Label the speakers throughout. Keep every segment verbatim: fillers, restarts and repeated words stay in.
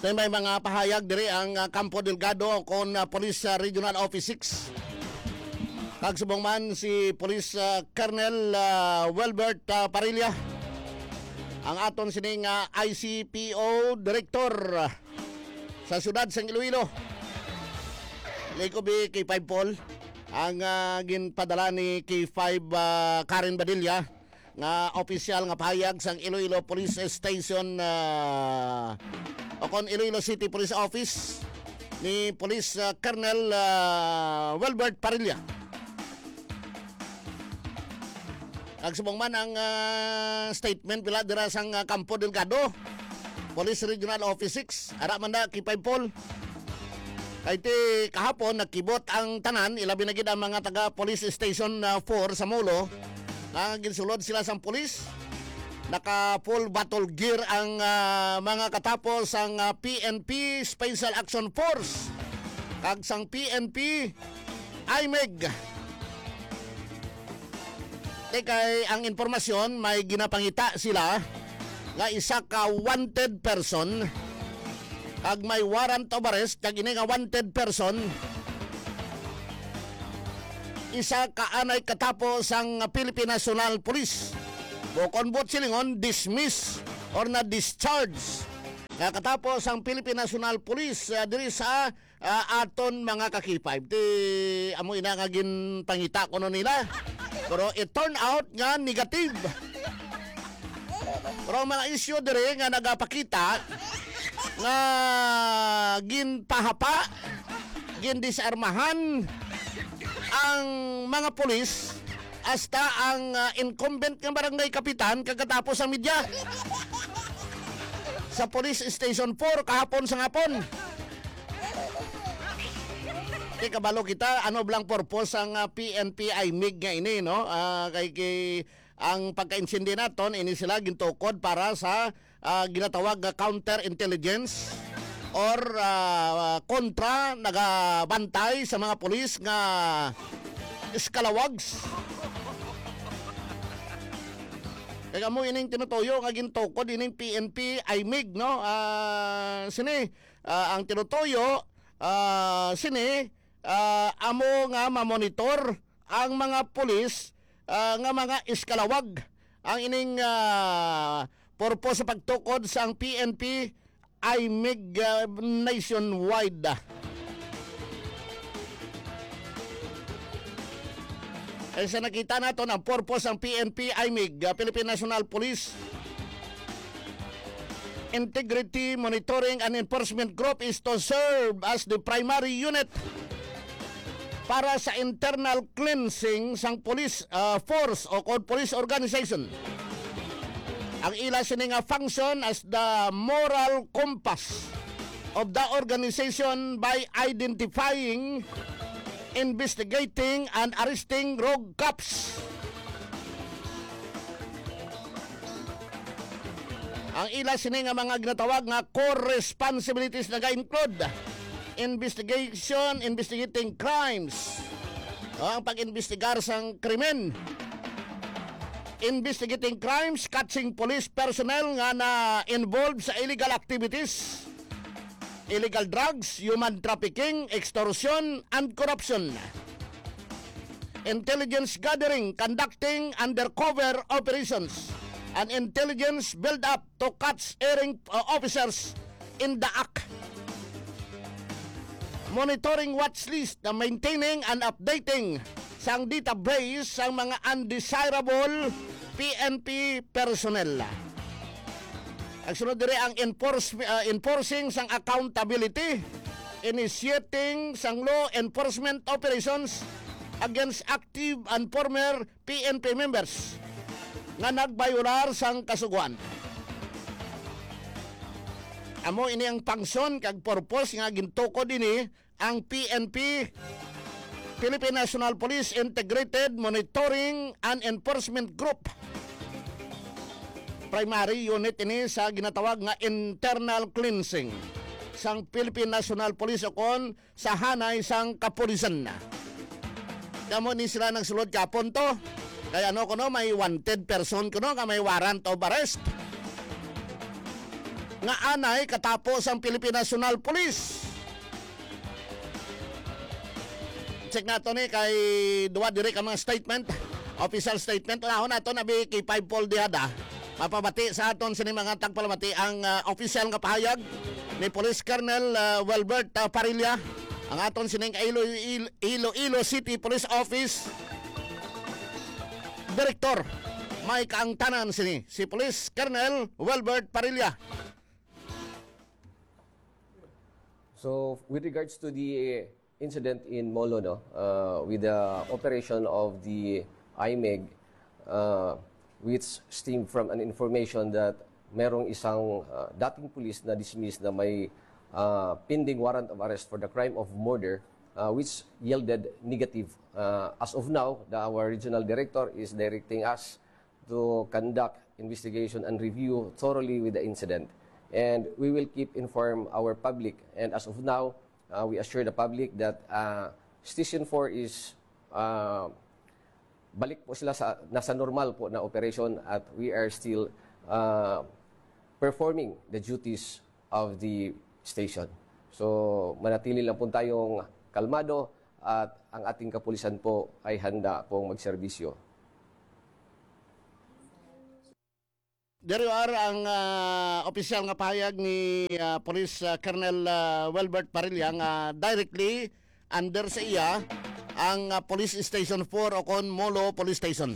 Speaker 1: Tay may mga pahayag diri ang uh, Campo Delgado kon uh, Police uh, Regional Office six. Kag subong man si Police uh, Colonel uh, Welbert uh, Parilla, ang aton sining uh, I C P O Director uh, sa siyudad sang Iloilo. Likobi kay five Paul ang uh, ginpadala ni K five uh, Karen Badilla nga opisyal nga pahayag sang Iloilo Police Station uh, o kon Iloilo City Police Office ni Police uh, Colonel uh, Welbert Parilla. Nagsubong man ang uh, statement pila dira sang uh, Campo Delgado Police Regional Office six. Ara man na kay five Paul. Kay ti kahapon nakibot ang tanan, ilabi na gid ang mga taga Police Station uh, four sa Molo. Nga ginsulod sila sang pulis. Naka full battle gear ang uh, mga katapos ang uh, P N P Special Action Force kag sang P N P I M E G. Tekay ang impormasyon may ginapangita sila nga isa ka wanted person kag may warrant of arrest kag ini nga wanted person isa ka anay katapos ang Philippine National Police. Bukon bot silingon dismiss or na discharge nga katapos ang Philippine National Police uh, diri sa uh, aton mga kakipay. Ti amo ina nga gin pangita kuno nila. Pero it turn out nga negative. Pero mga issue diri nga nagapakita nga ginpahapa, gindisarmahan ang mga pulis hasta ang uh, incumbent ng barangay kapitan kagkatapos ang media sa Police Station four kahapon sa ngapon. Di kabalo kita ano blang purpose ang uh, P N P I M E G nga ini no uh, kay, kay ang pagka-insindi naton ini sila gintukod para sa uh, ginatawag uh, counter intelligence or uh, kontra nagabantay sa mga pulis nga iskalawags. Kaya mo ining tinutuyo nga gintukod ining P N P I M E G no uh, sini uh, ang tinutuyo uh, sini uh, amo nga mamonitor ang mga pulis uh, nga mga iskalawag ang ining uh, purpose sa pagtukod sa ang P N P I M E G uh, nationwide. Kaya sa nakita natin ang purpose ng P N P I M E G, uh, Philippine National Police Integrity Monitoring and Enforcement Group is to serve as the primary unit para sa internal cleansing sang police uh, force o police organization. Ang ila sini nga function as the moral compass of the organization by identifying, investigating, and arresting rogue cops. Ang ila sini nga mga ginatawag nga core responsibilities naga-include investigation, investigating crimes, o, ang pag-investigar sang krimen, investigating crimes, catching police personnel nga na involved sa illegal activities, illegal drugs, human trafficking, extortion, and corruption. Intelligence gathering, conducting undercover operations, and intelligence build-up to catch erring uh, officers in the act. Monitoring watch list, uh, maintaining and updating sang database sang mga undesirable P N P personnel. Ang sunod diri ang enforce, uh, enforcing sang accountability, initiating sang law enforcement operations against active and former P N P members nga nagbayular sang kasuguan. Amo ini ang function kag purpose nga gintukod ini ang P N P, Philippine National Police Integrated Monitoring and Enforcement Group. Primary unit ini sa ginatawag nga internal cleansing sang Philippine National Police o kon sa hanay sang kapulisan na. Kamo ni sila nagsulod kapon to. Kaya ano kuno may wanted person kuno nga may warrant of arrest. nga anay katapos ang Philippine National Police. Check nato ni kay duwa diri ka mga statement, official statement. Unahon nato nabi kay five Paul Diada. Mapabati sa aton sini mga tagpalamati ang uh, official nga pahayag ni Police Colonel uh, Wilbert uh, Parilla, ang aton sining Iloilo, Iloilo City Police Office Director. May kaangtanan sini si Police Colonel Wilbert Parilla.
Speaker 2: So with regards to the incident in Molo, no, uh, with the operation of the I M E G, uh, which stemmed from an information that merong isang uh, dating police na dismissed na may uh, pending warrant of arrest for the crime of murder, uh, which yielded negative. Uh, as of now, the, our regional director is directing us to conduct investigation and review thoroughly with the incident. And we will keep inform our public. And as of now, Uh, we assure the public that uh, Station four is uh, balik po sila sa nasa normal po na operation at we are still uh, performing the duties of the station. So manatili lang po tayong kalmado at ang ating kapulisan po ay handa pong magserbisyo.
Speaker 1: There you are ang uh, opisyal nga pahayag ni uh, Police uh, Colonel uh, Wilbert Parilla nga directly under sa iya ang uh, Police Station four o kon Molo Police Station.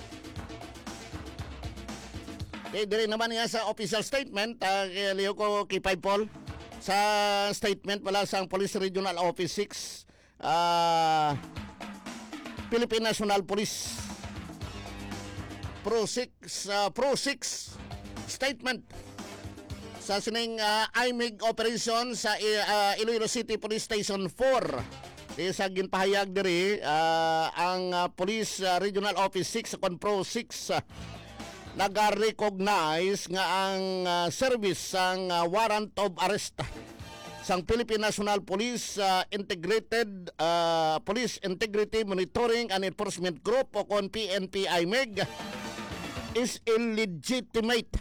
Speaker 1: Okay, dire naman niya sa official statement, uh, liyo ko kay five Paul sa statement wala sa Police Regional Office six, uh, Philippine National Police Pro six, uh, Pro six statement sa sining uh, I M E G operation sa uh, Iloilo City Police Station four. Di sa ginpahayag diri uh, ang uh, Police uh, Regional Office six kon Pro six uh, naga-recognize nga ang uh, service sang uh, warrant of arrest sang Philippine National Police uh, Integrated uh, Police Integrity Monitoring and Enforcement Group o kon P N P I M E G is illegitimate.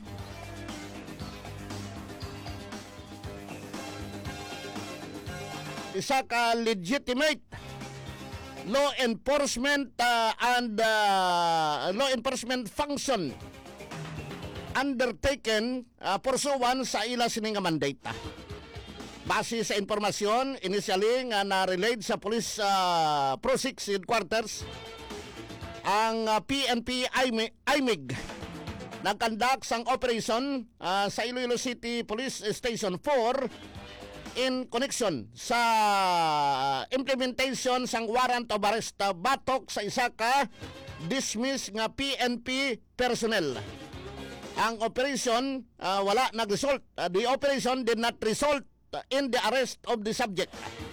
Speaker 1: Isa ka legitimate law enforcement uh, and uh, law enforcement function undertaken uh, pursuant sa ila sining mandate. Base sa informasyon initially nga na-relate sa Police uh, Pro six Headquarters, ang uh, P N P I M E G nagkandak sang operation uh, sa Iloilo City Police Station four in connection sa implementation sang warrant of arrest uh, batok sa isa ka dismiss nga P N P personnel. Ang operation uh, wala nag-result. Uh, the operation did not result in the arrest of the subject.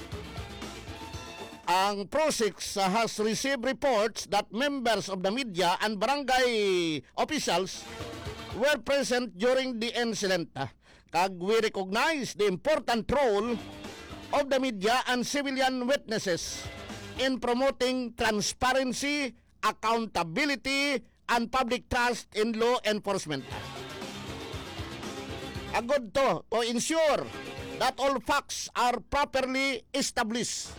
Speaker 1: Ang Pro six uh, has received reports that members of the media and barangay officials were present during the incident. Kag we recognize the important role of the media and civilian witnesses in promoting transparency, accountability, and public trust in law enforcement. Agad to to ensure that all facts are properly established.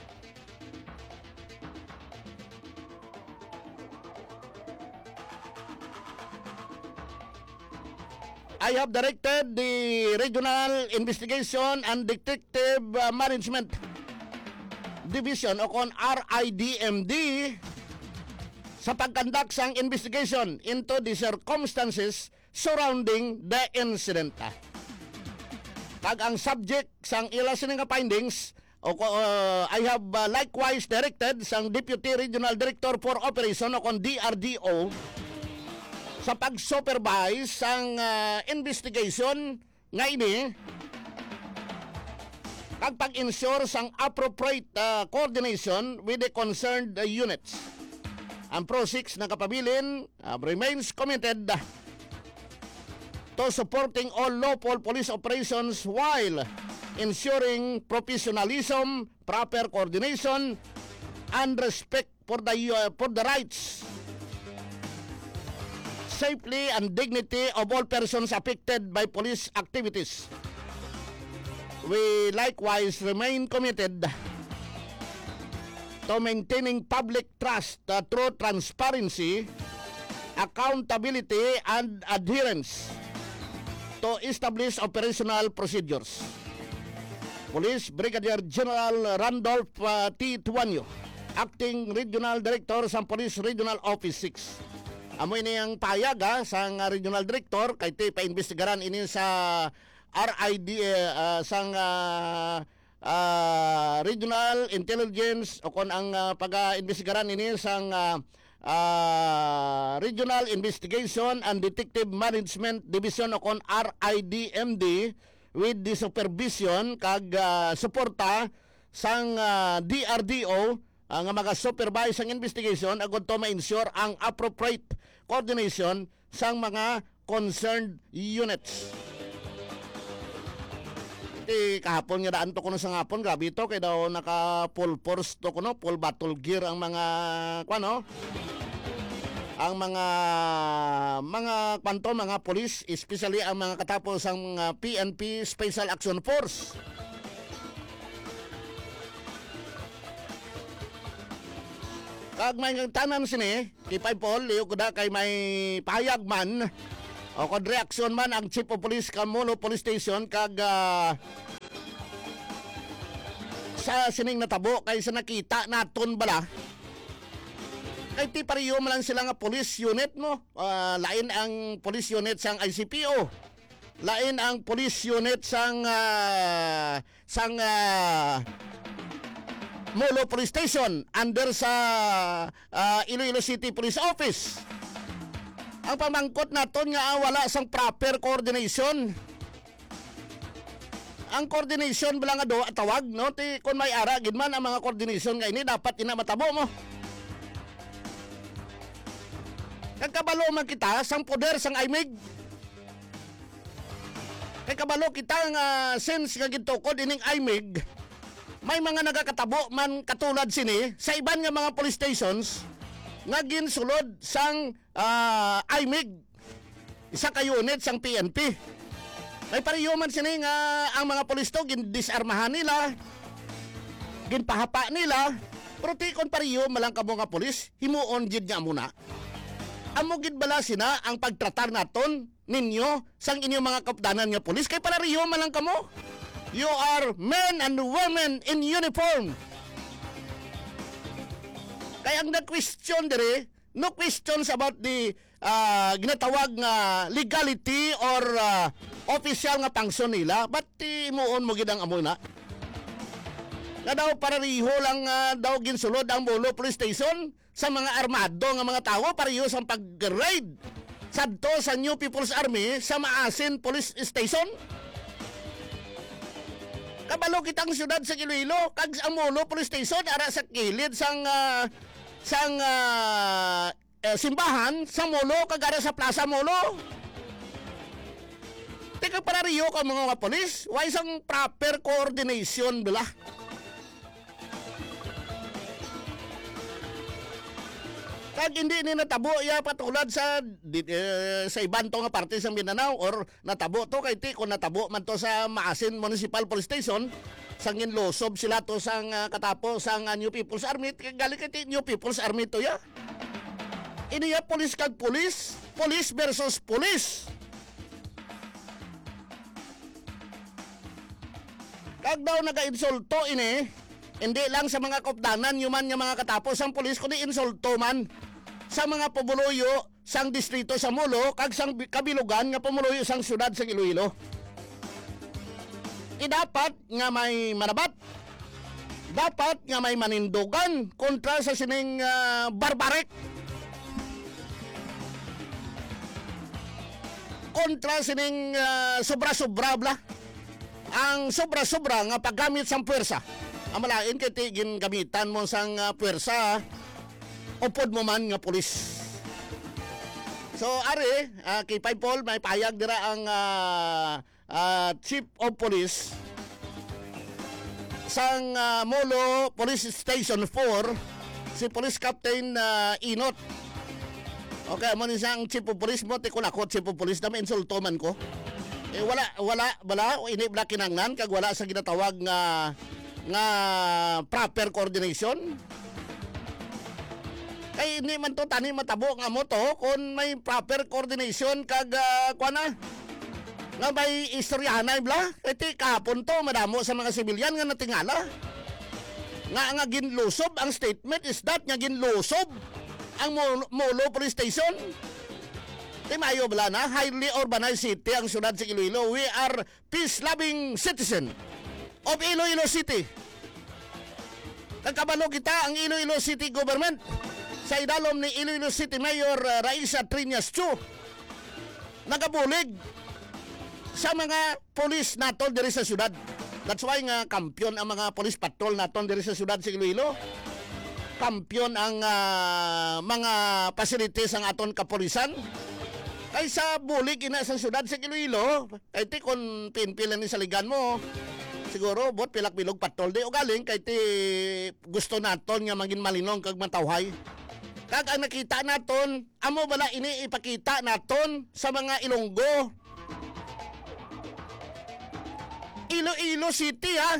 Speaker 1: I have directed the Regional Investigation and Detective uh, Management Division o kon R I D M D sa pagkandak sang investigation into the circumstances surrounding the incident. Pag ang subject sang ila sining findings o uh, I have uh, likewise directed sang Deputy Regional Director for Operation o kon D R D O sa pag-supervise sang uh, investigation nga ini kag pag-ensure sang appropriate uh, coordination with the concerned uh, units. Ang Pro six nakapabilin uh, remains committed to supporting all lawful police operations while ensuring professionalism, proper coordination, and respect for the uh, for the rights, safety and dignity of all persons affected by police activities. we likewise remain committed to maintaining public trust uh, through transparency, accountability, and adherence to establish operational procedures. Police Brigadier General Randolph uh, T. Tuanyo, Acting Regional Director sa Police Regional Office six. Amoy niyang payaga sa uh, Regional Director kay ti paimbestigaran ini sa R I D uh, sang uh, uh, Regional Intelligence o kon ang uh, pag-imbestigaran ini sang uh, uh, Regional Investigation and Detective Management Division o kon R I D M D with the supervision kag uh, suporta sang uh, D R D O ang uh, mga-supervise ang investigation agud to ma-ensure ang appropriate coordination sang mga concerned units. Iti kahapon nga daan to kuno sa hapon, grabe ito kay daw naka full force to kuno, full battle gear ang mga kuno. Ang mga mga kwanto mga police, especially ang mga katapos ang uh, P N P Special Action Force. Kag may tanan sini, kipay Paul, liyo kuda kay may payag man o kod reaksyon man ang Chief of Police Kamulo Police Station kag uh, sa sining natabo kay sa nakita naton bala. Kay ti pariyo man lang sila nga police unit mo. Uh, lain ang police unit sang I C P O. Lain ang police unit sang uh, sang uh, Molo Police Station under sa uh, Iloilo City Police Office. Ang pamangkot naton nga wala sang proper coordination. Ang coordination bala nga do tawag no ti kun may ara gid man ang mga coordination nga ini dapat ina matabo mo. Kagkabalo man kita sang poder sang I M E G. Kay kabalo kita nga since nga gitukod ining I M E G, may mga nagakatabo man katulad sini sa iban nga mga police stations nga ginsulod sang uh, I M E G. Isa ka unit sang P N P. May pariyo man sini nga ang mga police to gindisarmahan nila, ginpahapa nila, pero ti kon pariyo malang kamo nga police, himuon gid nga muna. Amo gid bala sina ang pagtratar naton ninyo sang inyong mga kapdanan nga pulis kay para riyo man lang kamo. You are men and women in uniform. Kaya ang na-question dire, no questions about the uh, ginatawag nga legality or uh, official nga pangsyon nila, but imuon mo gid ang amo na. Nga daw para riho lang uh, daw ginsulod ang Molo Police Station sa mga armado nga mga tao pareho sa pag-raid sadto sa New People's Army sa Maasin Police Station. Kabalo kitang syudad sa Iloilo kag ang Molo Police Station ara sa kilid sang uh, sang uh, eh, simbahan sa Molo kag ara sa Plaza Molo. Teka para riyo ka mga police, why sang proper coordination bala? Kag hindi ni natabo ya patulad sa di, uh, sa iban to nga parte sa Mindanao or natabo to kay ti kung natabo man to sa Maasin Municipal Police Station sangin losob sila to sang uh, katapo sang uh, New People's Army gali kay ti New People's Army to ya. Ini ya police kag police, police versus police. Kag daw naga-insulto ini, hindi lang sa mga kopdanan, yuman nga mga katapos ang pulis, kundi insulto man sa mga pumuluyo sang distrito sa Molo, kag sang kabilugan nga pumuluyo sang syudad sa Iloilo. I dapat nga may manabat, dapat nga may manindugan kontra sa sining uh, barbarek, kontra sining uh, sobra-sobra bla. Ang sobra-sobra nga paggamit sang puwersa. Ang malain kay tigin gamitan mo sang uh, puwersa, upod mo man nga pulis. So ari, uh, kay Pai Paul may payag dira ang uh, uh, Chief of Police sang uh, Molo Police Station four, si Police Captain uh, Inot. Okay, mo ni sang Chief of Police mo, ti kunakot Chief of Police na may insulto man ko. Eh wala wala bala ini bala kinanglan kag wala sa ginatawag nga nga proper coordination. Kay hindi man to tani matabo nga mo to kung may proper coordination kag uh, kuana nga may istoryahanay bla. Iti kahapon to madamo sa mga sibilyan nga natingala. Nga nga ginlusob ang statement is that nga ginlusob ang Molo Police Station. Di mayo bala na, highly urbanized city ang syudad sa Iloilo. We are peace-loving citizen of Iloilo City. Nagkabalo kita ang Iloilo City government sa idalom ni Iloilo City Mayor uh, Raisa Triñas Chu. Nagabulig sa mga polis naton diri sa syudad. That's why nga kampiyon ang mga police patrol naton diri sa syudad sa Iloilo. Kampiyon ang uh, mga facilities ang aton kapolisan. Kay sa bulig ina sa syudad sa Iloilo, kay ti kung pinpilan ni saligan mo, siguro bot pilak bilog patrol di o galing kay ti gusto naton nga maging malinong kag matawhay. Kag ang nakita naton, amo bala ini ipakita naton sa mga Ilonggo. Iloilo City ha.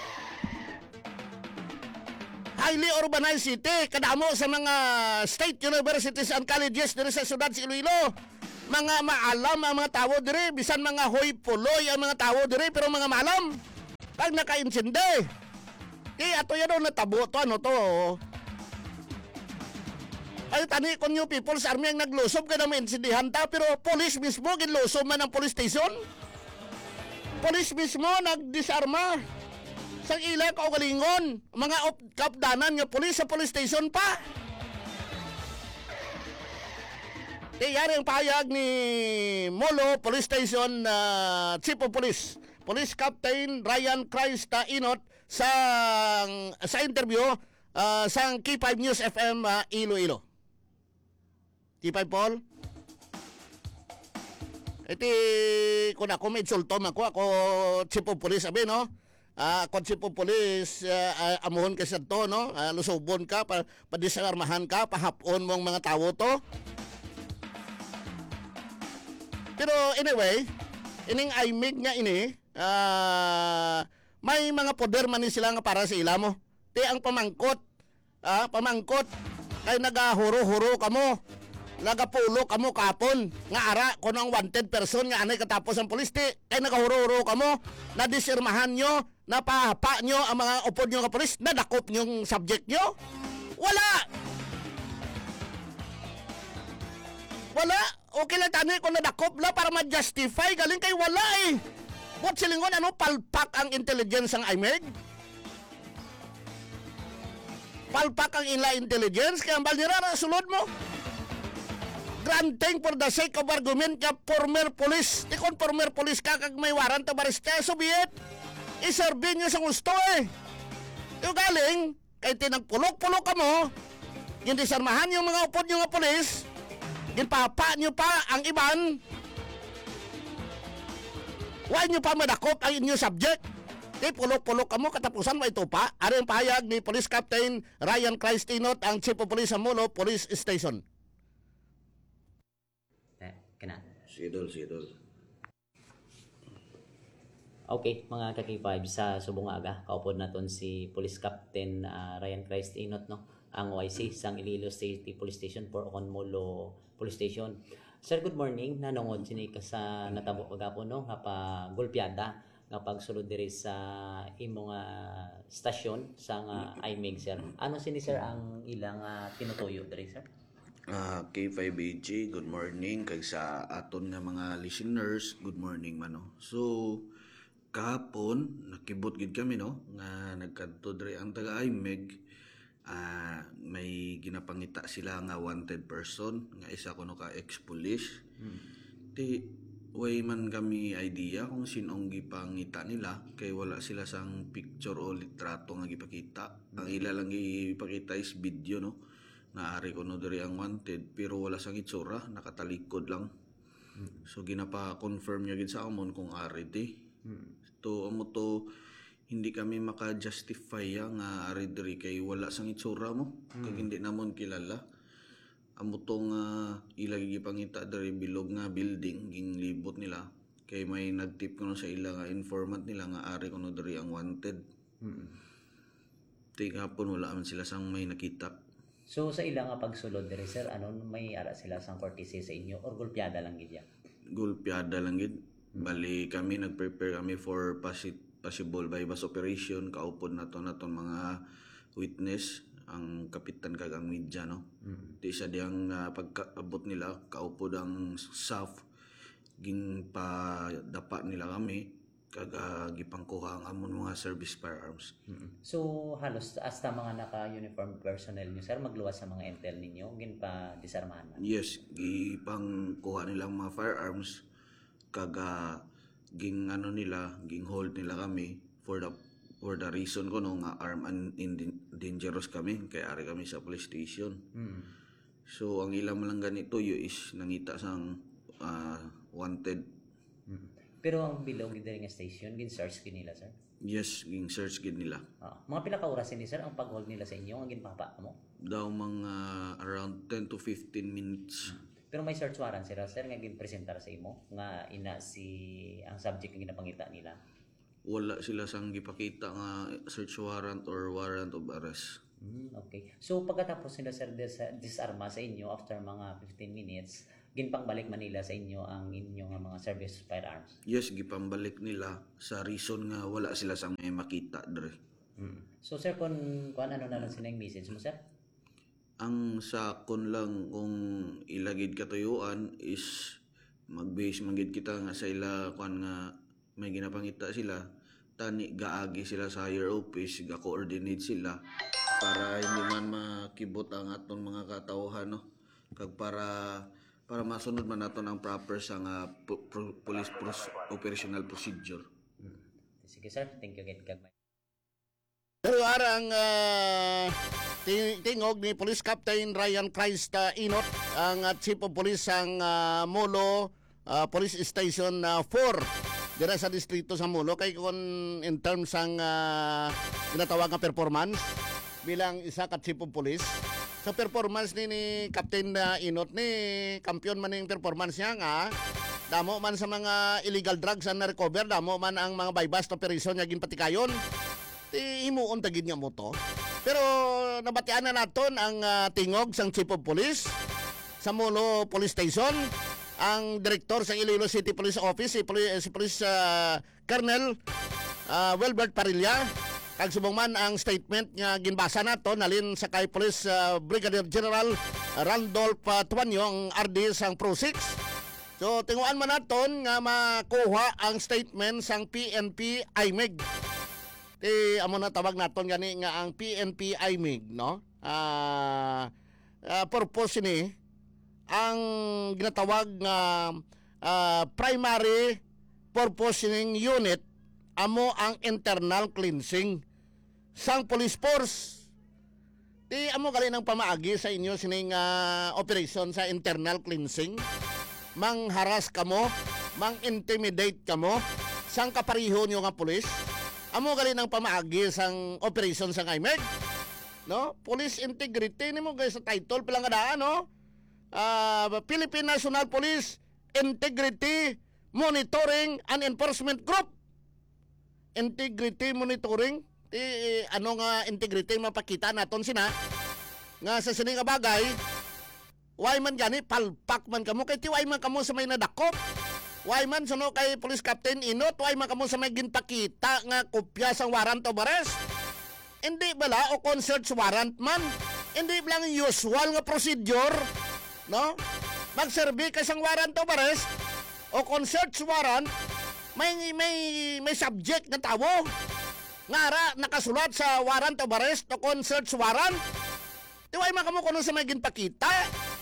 Speaker 1: Highly urbanized city, kadamo sa mga state universities and colleges diri sa syudad sa Iloilo. Mga maalam ang mga tao diri, bisan mga hoy puloy ang mga tao diri, pero mga maalam pag naka-insinde. Di ato yan na tabo to ano to. Ay tani kon yung People's Army ang naglusob ka na mainsindihan ta, pero police mismo ginlusob man ang police station. Police mismo nagdisarma sa ila kaugalingon, mga kapdanan nga police sa police station pa. Di yan ang pahayag ni Molo Police Station uh, Chief of Police, Police Captain Ryan Christa Inot sa sa interview uh, sa K five News F M uh, Iloilo. K five Paul? Iti kung ako may insulto ako, ako Chief of Police, sabi no? Uh, ako Chief of Police, uh, uh, amuhon ka sa to, no? Uh, lusubon ka, pa, padisarmahan ka, pahapon mong mga tao to. Pero anyway, ining I M I G nga ini, uh, may mga poder man sila nga para sa ila mo. Ti ang pamangkot, ah, pamangkot, kay nagahuro-huro kamo, nagapulo kamo kapon, nga ara kung ang wanted person nga anay katapos ang pulis, ti kay nagahuro-huro kamo, nadisirmahan nyo, napahapa nyo ang mga upod nyo nga pulis, nadakop nyong subject nyo. Wala! Wala! Okay lang tani kung nadakop la para ma-justify, galing kay wala eh. Bot silingon, ano, palpak ang intelligence ang I M E G? Palpak ang ila intelligence, kaya ang balnira na sulod mo. Granting for the sake of argument ka former police. Di kung former police ka kag may warrant to barista, Soviet. Iserve nyo sa gusto eh. Yung galing, kay tinagpulok-pulok ka mo, yung disarmahan yung mga upod nyo nga police, ginpapa nyo pa ang iban, why nyo pa madakop ang inyong subject. Di pulok-pulok ka mo, katapusan mo ito pa. Ano yung pahayag ni Police Captain Ryan Christinot, ang Chief of Police sa Molo Police Station.
Speaker 3: Eh, kana.
Speaker 4: Sidol, sidol.
Speaker 3: Okay, mga ka-K five, sa subong aga, kaupod naton si Police Captain uh, Ryan Christinot, no? Ang O I C sang Iloilo City Police Station for Ocon Molo Police Station. Sir, good morning. Nanongod sini ka sa natabo kagapon, no? Nga pa gulpiada nga pagsulod diri sa imong uh, stasyon sa uh, I M E G, sir. Ano sini, sir, ang ilang uh, tinutuyo diri, sir?
Speaker 4: Uh, K five A G, good morning. Kag sa aton nga mga listeners, good morning mano. So, kahapon, nakibot gid kami, no? Nga nagkadto diri ang taga I M E G. Uh, may ginapangita sila nga wanted person, nga isa kuno ka ex-police. Hmm. Di, way man kami idea kung sinong gipangita nila, kay wala sila sang picture o litrato nga gipakita. Ang ila lang gipakita is video, no? Naari ko no diri ang wanted, pero wala sang itsura, nakatalikod lang. Hmm. So ginapa-confirm niya gid sa amon kung ari di. Hmm. To amo to hindi kami maka-justify ya nga ari diri kay wala sang itsura mo. Hmm. Kag hindi namon kilala. Amo tong uh, ilagi gipangita diri bilog nga building ging libot nila Kay may nagtip ko sa ila nga informant nila nga ari kuno diri ang wanted.
Speaker 3: Mm.
Speaker 4: Ti hapon wala man sila sang may nakita.
Speaker 3: So sa ilang nga pagsulod diri sir, ano may ara sila sang courtesy sa inyo or gulpyada lang gid ya?
Speaker 4: Gulpyada lang gid. Bali kami nag-prepare kami for posi- possible bypass operation, kaupod na to na ton mga witness ang kapitan kag ang media no.
Speaker 3: Mm.
Speaker 4: Di sa diyang uh, pagkaabot nila kaupod ang S A F gin pa dapa nila kami kag uh, gipangkuha ang amon mga service firearms.
Speaker 3: Mm. So halos hasta mga naka-uniform personnel niyo sir magluwas sa mga intel ninyo gin pa disarmahan man.
Speaker 4: Yes, gipangkuha nilang mga firearms kag uh, ging ano nila, ging hold nila kami for the for the reason ko no nga armed and in- dangerous kami kay ari kami sa police station.
Speaker 3: Mm.
Speaker 4: So ang ilang lang ganito yo is nangita sang uh, wanted.
Speaker 3: Mm. Pero ang bilog gid diri nga station gin search gid nila sir.
Speaker 4: Yes, ging search gid nila.
Speaker 3: Ah, mga pila ka oras ni sir ang pag-hold nila sa inyo ang ginpapa mo?
Speaker 4: Daw mga around ten to fifteen minutes.
Speaker 3: Pero may search warrant sila sir nga ginpresentar sa imo nga ina si ang subject nga ginapangita nila.
Speaker 4: Wala sila sang gipakita nga search warrant or warrant of arrest.
Speaker 3: Mm, okay. So pagkatapos nila sir dis- disarma sa inyo after mga fifteen minutes, ginpangbalik Manila sa inyo ang inyong mga service firearms.
Speaker 4: Yes, gipambalik nila sa reason nga wala sila sang may makita dre.
Speaker 3: Mm. So sir kung kung ano na lang sila yung message mo sir?
Speaker 4: Ang sa kon lang kung ilagid katuyuan is mag-base manggid kita nga sa ila kung nga may ginapangita sila tani gaagi sila sa higher office ga-coordinate sila para hindi man makibot ang aton mga katawhan no kag para para masunod man naton ang proper sa nga pu- pro- police pros- operational procedure.
Speaker 3: Mm. Sige sir, thank you gid kag
Speaker 1: Pero arang uh, ting- tingog ni Police Captain Ryan Christ uh, Inot, ang uh, Chief of Police sang uh, Molo uh, Police Station uh, four dira sa distrito sa Molo kay kun in terms sang uh, ginatawag nga performance bilang isa ka Chief of Police sa performance ni, ni Captain uh, Inot ni kampiyon man ning performance niya nga damo man sa mga illegal drugs ang na-recover, damo man ang mga bypass operation niya ginpatikayon. Ti himuon tagid nga mo to. Pero nabatian na naton ang uh, tingog sang Chief of Police sa Molo Police Station, ang direktor sa Iloilo City Police Office si Police, si Police uh, Colonel uh, Wilbert Parilla. Kag subong man ang statement nga ginbasa nato nalin sa kay Police uh, Brigadier General Randolph uh, Tuanyo ang R D sang Pro six. So tinguan man naton nga makuha ang statement sang P N P I M E G. Ti amo na tawag naton gani nga ang P N P I M E G no. Ah uh, uh, purpose ni ang ginatawag nga uh, primary purpose ning unit amo ang internal cleansing sang police force. Ti amo gali nang pamaagi sa inyo sining uh, operation sa internal cleansing. Mangharas kamo, mang-intimidate kamo sang kapariho nyo nga pulis. Amo gali nang pamaagi sang operation sang I M E G. No? Police integrity nimo guys sa title pala nga daan no. Uh, Philippine National Police Integrity Monitoring and Enforcement Group. Integrity monitoring ti ano nga integrity mapakita naton sina nga sa sini nga bagay why man gani palpak man kamo kay ti why man kamo sa may nadakop. Why man suno kay Police Captain Inot, why man kamo sa may ginpakita nga kopya sang warrant of arrest? Hindi bala o concert warrant man. Hindi lang usual nga procedure, no? Magserbi ka sang warrant of arrest o concert warrant, may may may subject na tawo. Ngara nakasulat sa warrant of arrest o concert warrant. Di why man kamo kuno sa may ginpakita?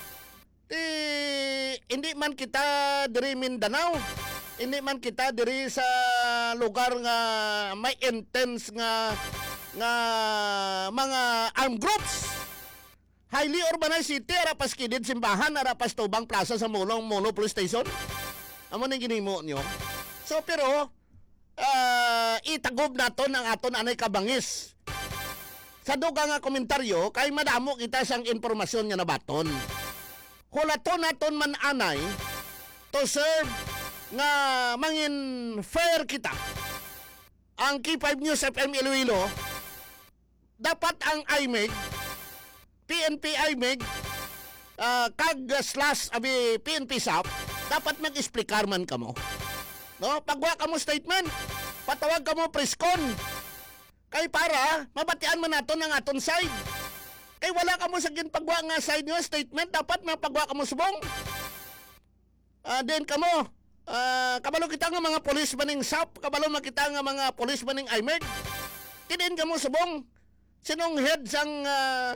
Speaker 1: Eh, hindi man kita diri Mindanao, hindi man kita diri sa lugar nga may intense nga nga mga armed groups. Highly urbanized city, arapas kidid simbahan, arapas tubang plaza sa Mulong Molo Police Station. Amo ning ginimo nyo. So pero uh, itagob naton ang aton anay kabangis. Sa dugang nga komentaryo kay madamo kita sang impormasyon nga nabaton. Hulaton naton man anay to serve nga mangin fair kita ang K five News F M Iloilo, dapat ang I M E G, P N P I M E G, uh, kag slash abi P N P S A P, dapat mag-explikar man kamo. No, pagwa kamo statement, patawag kamo preskon. Kay para mabatian man naton ang aton side. Kay wala kamo sa ginpagwa nga side nyo statement, dapat mapagwa kamo subong. Ah, uh, then kamo Uh, kabalo kita nga mga polis maning S A P, kabalo makita nga mga polis maning I M E G. Kinin ka mo subong. Sinong head sang uh,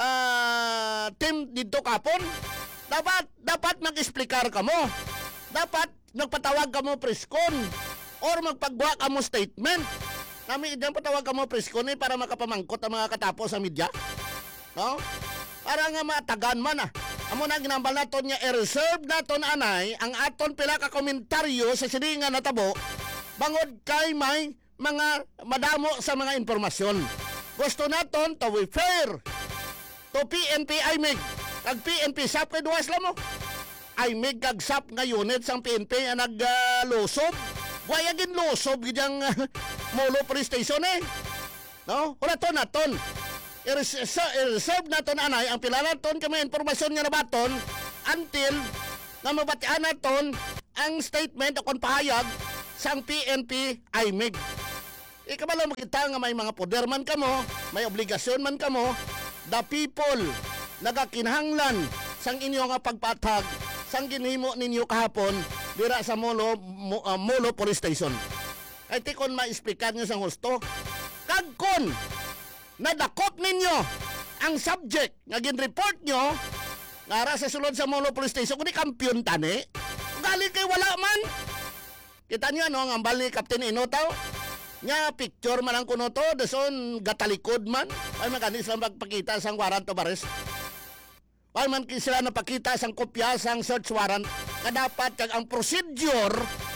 Speaker 1: uh, team dito kapon? Dapat, dapat mag-explikar ka mo. Dapat nagpatawag ka mo preskon or magpagwa ka mo statement. Nami diyan patawag ka mo preskon eh, para makapamangkot ang mga katapos sa media. No? Para nga matagan man ah. Amo na ginambal naton nga i-reserve naton anay ang aton pila ka komentaryo sa siningan na tabo bangod kay may mga madamo sa mga informasyon. Gusto naton to be fair to P N P I M E G kag P N P S A P kay duwas lang mo. I M E G kag S A P nga unit sang P N P ang naglusob. Waya gin lusob gidyang uh, Molo Police Station eh. No? Wala to naton. I-reserve naton anay ang pila naton kami informasyon nga nabaton until na mabatian naton ang statement o kon pahayag sang P N P I M E G. Ikabalo makita nga may mga poder man kamo, may obligasyon man kamo, the people nagakinahanglan sang inyo nga pagpatag sang ginhimo ninyo kahapon dira sa Molo Mo, uh, Molo Police Station. Ay tikon ma-explicar nyo sang husto. Kagkon nadakot ninyo ang subject nga gin-report nyo ngara sa sulod sa Molo Police Station kundi kampiyon tani galing kay wala man. Kita nyo ano ang ambal ni Captain Inotaw nya picture man ang kuno to dason gatalikod man ay maganis lang magpakita sang warrant of arrest ay man sila napakita sang kopya sang search warrant na dapat kag ang procedure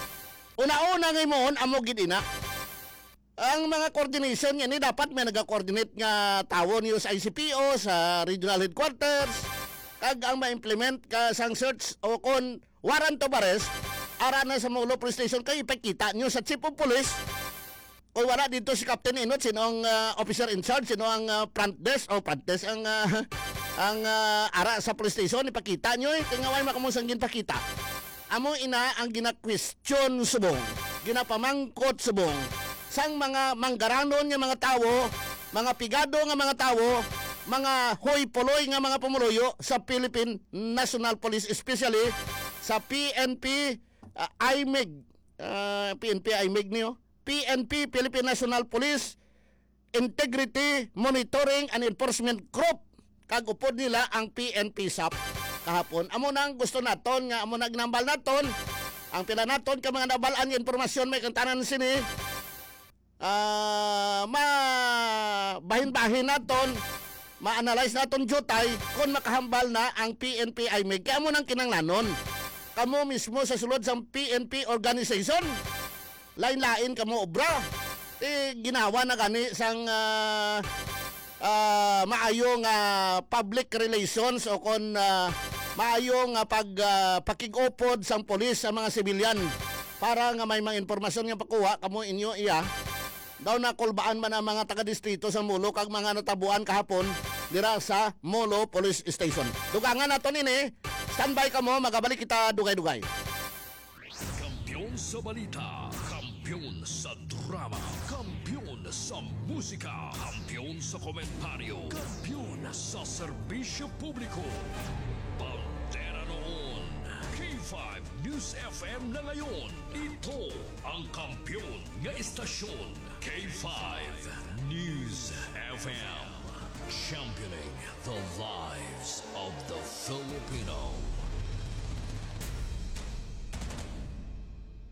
Speaker 1: una-una ngayon amo gid ina. Ang mga coordination yan, eh, dapat may nag-coordinate nga tao niyo sa I C P O, sa regional headquarters, kag ang ma-implement ka sang search o kon warrant of arrest, ara na sa Molo Police Station, kayo ipakita niyo sa Chief of Police, kung wala dito si Captain Inot, sino ang uh, officer in charge, sino ang uh, front desk, o front desk ang, uh, ang uh, ara sa police station, ipakita niyo eh, tingaway makamusang ginpakita. Amo ina ang gina-question subong, ginapamangkot subong, sang mga manggaranon nga mga tawo, mga pigado nga mga tawo, mga hoy-poloy nga mga pumuloyo sa Philippine National Police, especially sa P N P uh, I M E G, uh, P N P I M E G niyo, P N P, Philippine National Police Integrity Monitoring and Enforcement Group. Kag upod nila ang P N P S A P kahapon. Amo nang gusto naton nga amo nagnambal naton ang pila naton ka mga nabalaan nga impormasyon may kantanan sini. Uh, ma bahin-bahin naton, ma-analyze naton jutay kung makahambal na ang P N P I M E G. Kaya mo nang kinanglanon. Kamo mismo sa sulod sa P N P organization, lain-lain kamo obra. Eh, ginawa na gani sang uh, uh, maayong uh, public relations o kon uh, maayong uh, pag uh, pakig-upod sang polis sa mga sibilyan para nga may mga impormasyon nga pakuha kamo inyo iya. Daw na kulbaan man ang mga taga-distrito sa Molo kag mga natabuan kahapon dira sa Molo Police Station. Dugangan nato nini. Standby ka mo, magabalik kita dugay-dugay.
Speaker 5: Kampiyon sa balita, kampiyon sa drama, kampiyon sa musika, kampiyon sa komentaryo, kampiyon sa serbisyo publiko. Bandera noon, K five News F M na ngayon. Ito ang kampiyon nga istasyon. K five News F M, championing the lives of the Filipino. D three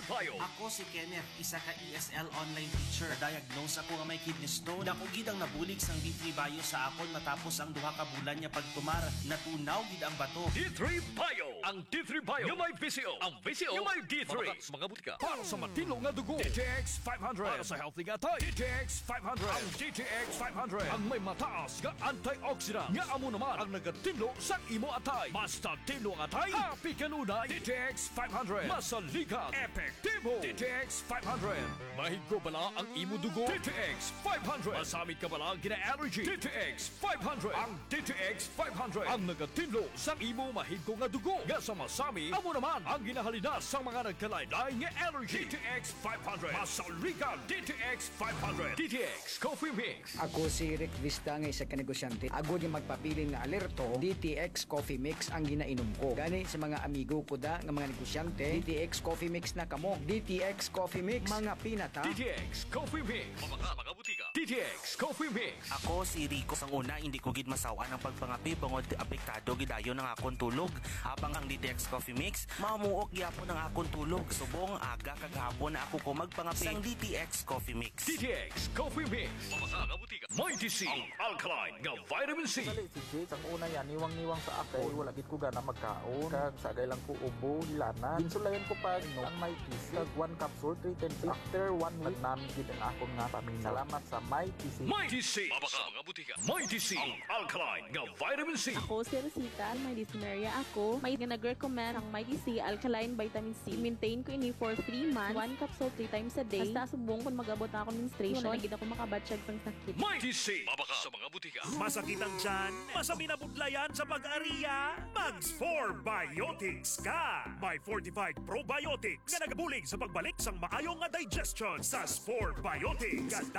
Speaker 5: Payo.
Speaker 6: Ako si Kenneth, isa ka E S L online teacher. Diagnose ako nga may kidney stone. Dako gid ang nabulig sang D three Bayo sa akon matapos ang duha ka bulan niya pagtumar. Natunaw gid ang bato.
Speaker 5: D three Bio. Ang D three Bio yung may V C O. Ang V C O yung may D three. Mabakas mga butika. Para sa matino nga dugo. D T X five hundred. Para sa healthy nga tayo. D T X five hundred. Ang D T X five hundred. Ang may mataas nga antioxidant. Nga amo naman ang nagatinlo sa imo atay. Basta tinlo ang atay. Happy kanunay. D T X five hundred. Masalikan. Epektibo. D T X five hundred. Mahigko bala ang imo dugo. D T X five hundred. Masamit ka bala gina-allergy. D T X five hundred. Ang D T X five hundred. Ang nagatinlo sa imo mahigko nga dugo. Nga sa masami, amo naman ang ginahalinas sa mga nagkalain-lain nga allergy. D T X five hundred. Masalikan. D T X five hundred. D T X Coffee Mix.
Speaker 7: Ako si Rick Vista nga isa ka negosyante. Ako yung magpapili nga alerto, D T X Coffee Mix ang ginainom ko. Gani sa mga amigo ko da nga mga negosyante, D T X Coffee Mix na kamo. D T X Coffee Mix, mga pinata.
Speaker 5: D T X Coffee Mix. Mabaka mga butika. D T X Coffee Mix.
Speaker 6: Ako si Rico. Sang una, hindi ko gid masawa ng pagpangapi bangod apektado gidayon ng akong tulog. Habang ang D T X Coffee Mix, mamuok gyapon ang akong tulog. Subong aga kagahapon na ako ko magpangapi sang D T X Coffee Mix.
Speaker 5: D T X Coffee Mix. Mabaka mga butika. Mighty C. Ang alkaline nga vitamin C.
Speaker 8: Dali si Jake, ang una yan, niwang-niwang sa akay, wala gid ko gana magkaon. Kag sagay lang ko ubo, hilana. Ginsulayan ko pa no, ang may T C. Kag one capsule, three ten days. After one week, namin gid ang akon nga paminaw. Salamat sa may T C.
Speaker 5: Mighty C. Mabaka mga butika. Mighty C. Ang alkaline nga vitamin C.
Speaker 9: Ako si Rosita, may dyspnea ako. May nag-recommend ang Mighty C Alkaline Vitamin C. Maintain ko ini for three months. One capsule three times a day. Basta subong kung magabot na ako menstruation. Wala na gid ako makabatsyag sang sakit.
Speaker 5: Mighty C. Mabaka sa mga butika.
Speaker 10: Masakit ang tiyan, masami na budlayan sa pag-ariya, Mags four Biotics ka! May fortified probiotics nga nagabulig sa pagbalik sang maayong nga digestion sa four Biotics.